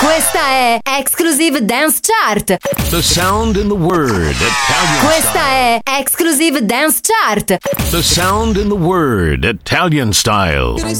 Questa è Exclusive Dance Chart. The sound in the word, Italian Questa style. è Exclusive Dance Chart. The sound in the word, Italian style.